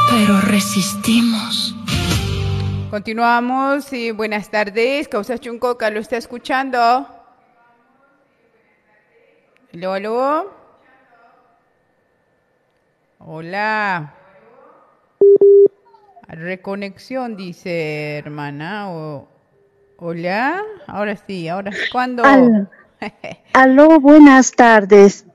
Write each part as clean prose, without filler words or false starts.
pero resistimos. Continuamos y buenas tardes. Causa Chuncoca, ¿lo está escuchando? ¿Aló, aló? Hola. Reconexión, dice hermana. Hola. Ahora sí, ahora ¿cuándo? Aló, buenas tardes.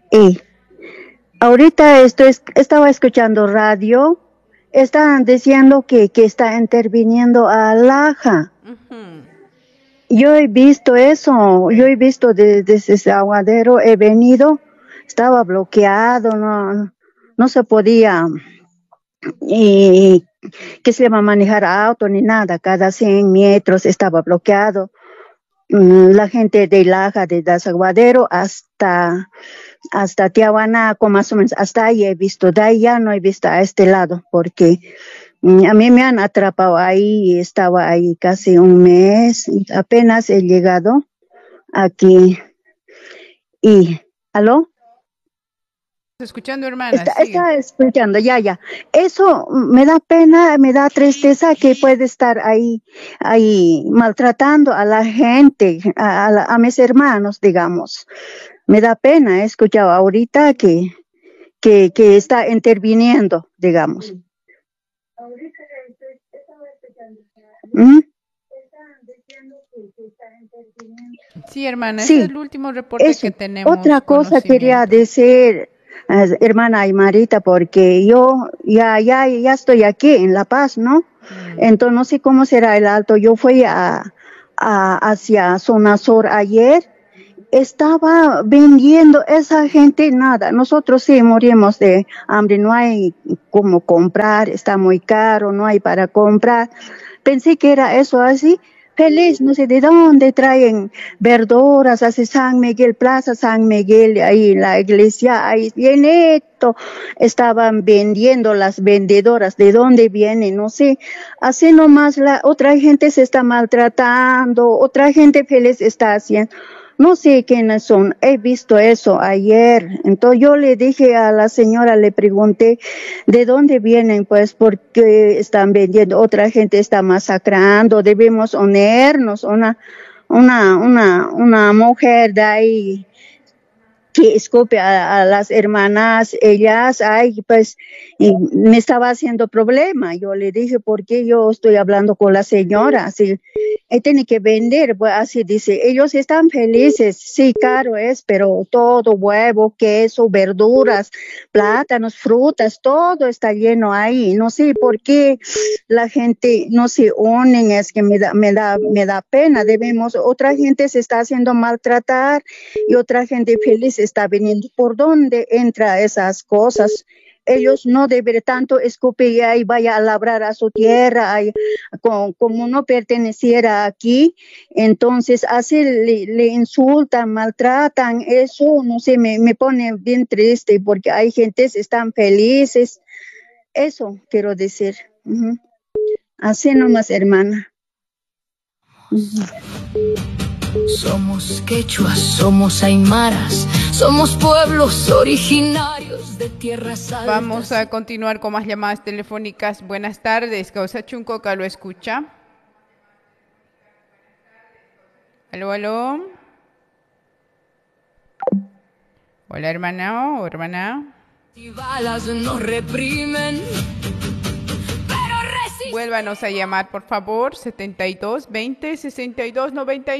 Ahorita estaba escuchando radio. Estaban diciendo que está interviniendo a Laja. Yo he visto eso. Yo he visto desde ese aguadero. He venido. Estaba bloqueado. No se podía. Que se llama manejar auto ni nada. Cada 100 metros estaba bloqueado. La gente de Laja, de Desaguadero hasta Tiahuanaco, más o menos, hasta ahí he visto. De ahí ya no he visto a este lado, porque a mí me han atrapado ahí, estaba ahí casi un mes, y apenas he llegado aquí. ¿Aló? Escuchando, hermana. Está escuchando, ya. Eso me da pena, me da tristeza que puede estar ahí maltratando a la gente, a mis hermanos, digamos. Me da pena, he escuchado ahorita que está interviniendo, digamos. Sí, hermana, sí, ese es el último reporte que tenemos. Otra cosa quería decir, hermana Aymarita, porque yo ya estoy aquí en La Paz, ¿no? Entonces no sé cómo será el alto. Yo fui hacia Zona Sur ayer. Estaba vendiendo esa gente nada. Nosotros sí morimos de hambre, no hay como comprar, está muy caro, no hay para comprar. Pensé que era eso así. Feliz, no sé de dónde traen verduras hacia San Miguel, Plaza San Miguel, ahí la iglesia, ahí llenito. Estaban vendiendo las vendedoras, de dónde vienen, no sé. Así nomás la otra gente se está maltratando, otra gente feliz está haciendo. No sé quiénes son, he visto eso ayer. Entonces yo le dije a la señora, le pregunté, ¿de dónde vienen? Pues porque están vendiendo, otra gente está masacrando, debemos unirnos, una mujer de ahí que escupe a las hermanas, ellas, pues, y me estaba haciendo problema. Yo le dije, ¿por qué yo estoy hablando con la señora? Así, tiene que vender, pues así dice, ellos están felices, sí, caro es, pero todo, huevo, queso, verduras, plátanos, frutas, todo está lleno ahí. No sé por qué la gente no se unen, es que me da pena. Otra gente se está haciendo maltratar y otra gente feliz está viniendo. ¿Por dónde entra esas cosas? Ellos no deben tanto escupir y vaya a labrar a su tierra, como no perteneciera aquí. Entonces así le insultan, maltratan. Eso no sé, me pone bien triste porque hay gentes que están felices. Eso quiero decir. Así nomás, hermana. Somos quechuas, somos aymaras, somos pueblos originarios de tierras altas. Vamos a continuar con más llamadas telefónicas. Buenas tardes, Causa Chuncoca, ¿lo escucha? Aló, aló. Hola, hermana o hermana. Y balas nos reprimen. Vuélvanos a llamar, por favor, 72 20 62 90.